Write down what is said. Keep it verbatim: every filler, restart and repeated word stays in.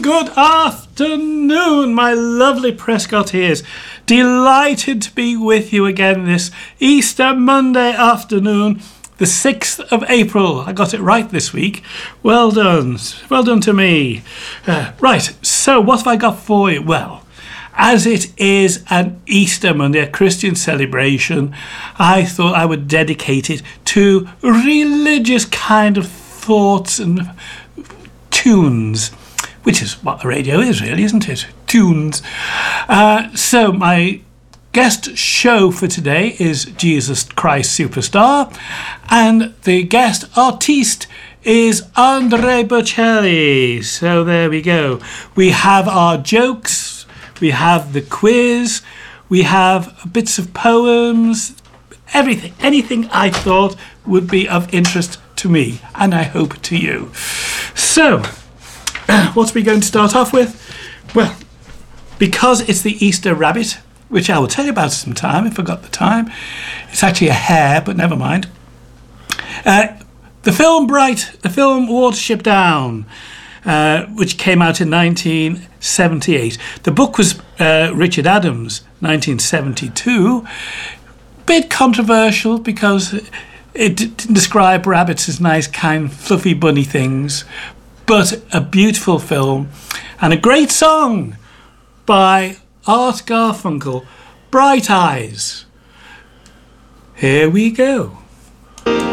good afternoon, my lovely Prescottiers. Delighted to be with you again this Easter Monday afternoon, the sixth of April. I got it right this week. Well done. Well done to me. Uh, right, so what have I got for you? Well, as it is an Easter Monday, a Christian celebration, I thought I would dedicate it to religious kind of thoughts and tunes, which is what the radio is, really, isn't it? Tunes. Uh, so my guest show for today is Jesus Christ Superstar, and the guest artiste is Andre Bocelli. So there we go. We have our jokes, we have the quiz, we have bits of poems, everything, anything I thought would be of interest to me, and I hope to you. So, what are we going to start off with? Well, because it's the Easter rabbit, which I will tell you about sometime if I got the time. It's actually a hare, but never mind. Uh, the film Bright, the film Watership Down, uh, which came out in nineteen seventy-eight. The book was uh, Richard Adams, nineteen seventy-two. Bit controversial because it didn't describe rabbits as nice, kind, fluffy, bunny things, but a beautiful film and a great song by Art Garfunkel, Bright Eyes. Here we go.